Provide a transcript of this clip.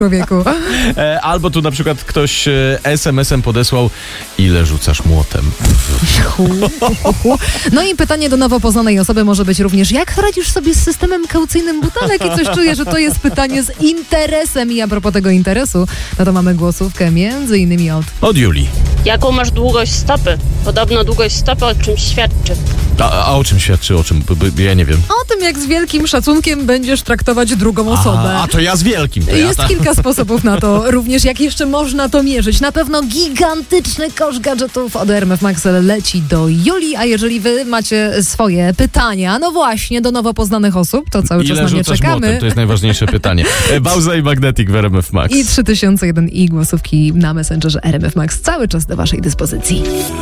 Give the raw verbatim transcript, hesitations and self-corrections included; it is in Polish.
człowieku. Albo tu na przykład ktoś es em esem podesłał, ile rzucasz młotem. No i pytanie do nowo poznanej osoby może być również, jak radzisz sobie z systemem kaucyjnym butelek? I coś czuję, że to jest pytanie z interesem. I a propos tego interesu, no to mamy głosówkę między innymi od... Od Julii. Jaką masz długość stopy? Podobno długość stopy o czymś świadczy. A, a o czym świadczy? O czym? Ja nie wiem. O tym, jak z wielkim szacunkiem będziesz traktować drugą osobę. A, a to ja z wielkim. To Jest ja ta... kilka sposobów na to, również jak jeszcze można to mierzyć. Na pewno gigantyczny kosz gadżetów od R M F Max leci do Julii, a jeżeli wy macie swoje pytania, no właśnie, do nowo poznanych osób, to cały ile czas na nie rzucasz czekamy. młotem? To jest najważniejsze pytanie. Bauza i Magnetic w R M F Max. I trzy tysiące jeden i głosówki na Messengerze R M F Max cały czas do waszej dyspozycji.